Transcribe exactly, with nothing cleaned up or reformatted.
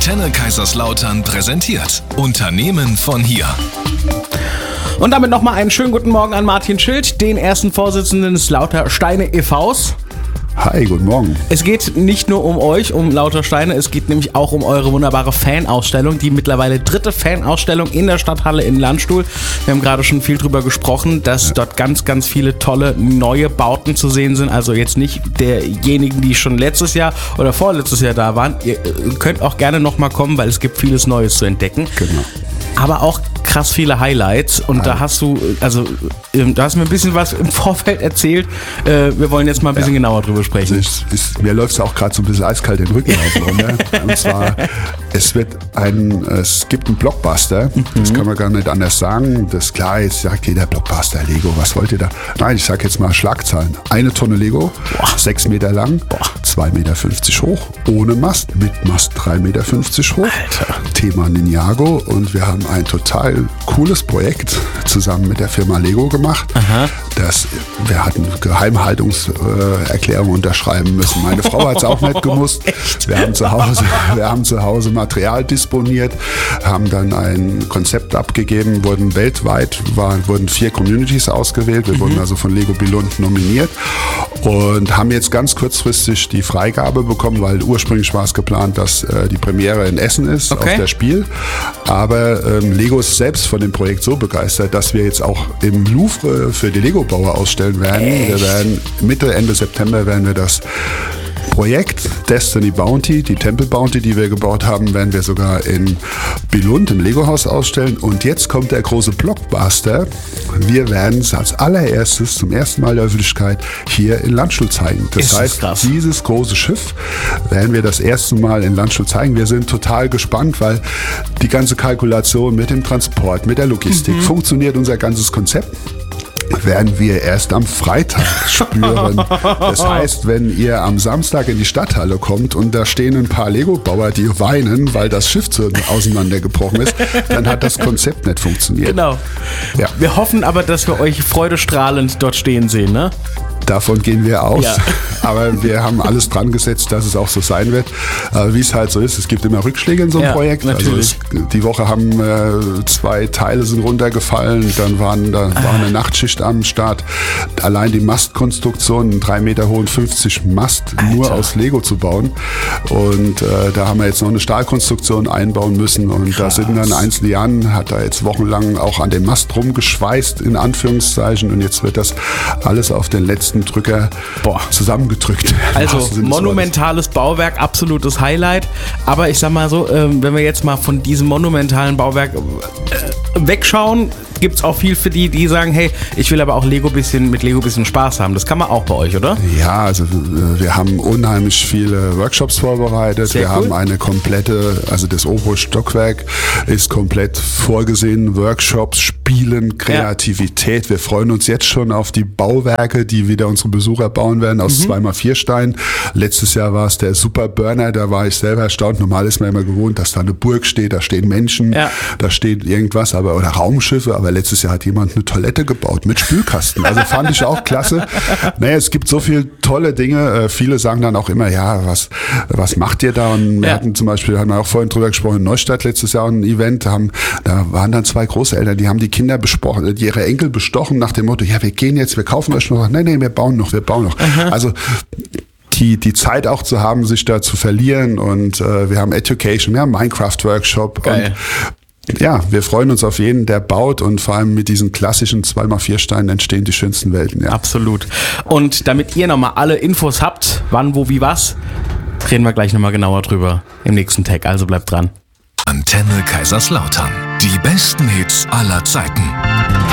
Antenne Kaiserslautern präsentiert Unternehmen von hier. Und damit nochmal einen schönen guten Morgen an Martin Schild, den ersten Vorsitzenden des Lauter Steine e Vs. Hi, guten Morgen. Es geht nicht nur um euch, um Lauter Steine, es geht nämlich auch um eure wunderbare Fanausstellung, die mittlerweile dritte Fanausstellung in der Stadthalle in Landstuhl. Wir haben gerade schon viel drüber gesprochen, dass dort ganz, ganz viele tolle neue Bauten zu sehen sind. Also jetzt nicht derjenigen, die schon letztes Jahr oder vorletztes Jahr da waren. Ihr könnt auch gerne nochmal kommen, weil es gibt vieles Neues zu entdecken. Genau. Aber auch krass viele Highlights und ja. da hast du, also da hast du mir ein bisschen was im Vorfeld erzählt. Äh, wir wollen jetzt mal ein bisschen ja. genauer drüber sprechen. Ist, ist, mir läuft es auch gerade so ein bisschen eiskalt den Rücken auf. Ne? Und zwar, es wird ein, es gibt einen Blockbuster, mhm. das kann man gar nicht anders sagen. Das ist klar, jetzt sagt jeder Blockbuster, Lego, was wollt ihr da? Nein, ich sag jetzt mal Schlagzeilen. Eine Tonne Lego, Boah. sechs Meter lang, Boah. zwei Meter fünfzig hoch, ohne Mast, mit Mast drei Meter fünfzig hoch. Alter. Thema Ninjago und wir haben ein total cooles Projekt zusammen mit der Firma Lego gemacht. Aha. Das, wir hatten Geheimhaltungserklärung unterschreiben müssen. Meine Frau hat es auch nicht gemusst. Wir haben, zu Hause, wir haben zu Hause Material disponiert, haben dann ein Konzept abgegeben, wurden weltweit, waren, wurden vier Communities ausgewählt. Wir mhm. wurden also von Lego Billund nominiert und haben jetzt ganz kurzfristig die Freigabe bekommen, weil ursprünglich war es geplant, dass äh, die Premiere in Essen ist, okay. auf der Spiel. Aber ähm, Lego ist selbst von dem Projekt so begeistert, dass wir jetzt auch im Louvre für die Lego-Bauer ausstellen werden. Echt? Wir werden Mitte, Ende September werden wir das Projekt Destiny Bounty, die Temple Bounty, die wir gebaut haben, werden wir sogar in Billund im Lego-Haus ausstellen. Und jetzt kommt der große Blockbuster. Wir werden es als allererstes zum ersten Mal der Öffentlichkeit hier in Landstuhl zeigen. Das Ist heißt, das dieses große Schiff werden wir das erste Mal in Landstuhl zeigen. Wir sind total gespannt, weil die ganze Kalkulation mit dem Transport, mit der Logistik, mhm. funktioniert unser ganzes Konzept. Werden wir erst am Freitag spüren. Das heißt, wenn ihr am Samstag in die Stadthalle kommt und da stehen ein paar Lego-Bauer, die weinen, weil das Schiff so auseinandergebrochen ist, dann hat das Konzept nicht funktioniert. Genau. Ja. Wir hoffen aber, dass wir euch freudestrahlend dort stehen sehen, ne? Davon gehen wir aus, ja. aber wir haben alles dran gesetzt, dass es auch so sein wird. Äh, wie es halt so ist, es gibt immer Rückschläge in so einem ja, Projekt. Also es, die Woche haben äh, zwei Teile sind runtergefallen, dann waren, da war eine Nachtschicht am Start. Allein die Mastkonstruktion, einen drei Meter hohen fünfzig Mast, Alter. Nur aus Lego zu bauen. Und äh, da haben wir jetzt noch eine Stahlkonstruktion einbauen müssen. Und Krass. Da sind dann einzelne Jan, hat da jetzt wochenlang auch an dem Mast rumgeschweißt, in Anführungszeichen. Und jetzt wird das alles auf den letzten Drücker Boah. zusammengedrückt. Also monumentales Bauwerk, absolutes Highlight. Aber ich sag mal so, wenn wir jetzt mal von diesem monumentalen Bauwerk wegschauen, gibt es auch viel für die, die sagen, hey, ich will aber auch Lego bisschen, mit Lego ein bisschen Spaß haben. Das kann man auch bei euch, oder? Ja, also wir haben unheimlich viele Workshops vorbereitet. Sehr wir cool. haben eine komplette, also das obere Stockwerk ist komplett vorgesehen. Workshops, Spielen, Kreativität. Ja. Wir freuen uns jetzt schon auf die Bauwerke, die wieder unsere Besucher bauen werden aus mhm. zwei mal vier Steinen. Letztes Jahr war es der Super Burner, da war ich selber erstaunt. Normal ist man immer gewohnt, dass da eine Burg steht, da stehen Menschen, ja. da steht irgendwas, aber oder Raumschiffe, aber letztes Jahr hat jemand eine Toilette gebaut mit Spülkasten. Also fand ich auch klasse. Naja, es gibt so viele tolle Dinge. Viele sagen dann auch immer, ja, was, was macht ihr da? Und wir ja. hatten zum Beispiel, haben wir auch vorhin drüber gesprochen, in Neustadt letztes Jahr ein Event, haben, da waren dann zwei Großeltern, die haben die Kinder besprochen, ihre Enkel bestochen nach dem Motto, ja, wir gehen jetzt, wir kaufen euch noch. Nein, nein, wir bauen noch, wir bauen noch. Aha. Also, Die, die Zeit auch zu haben, sich da zu verlieren und äh, wir haben Education, wir haben Minecraft-Workshop und ja, wir freuen uns auf jeden, der baut und vor allem mit diesen klassischen zwei mal vier Steinen entstehen die schönsten Welten. Ja. Absolut. Und damit ihr nochmal alle Infos habt, wann, wo, wie, was, reden wir gleich nochmal genauer drüber im nächsten Tag. Also bleibt dran. Antenne Kaiserslautern. Die besten Hits aller Zeiten.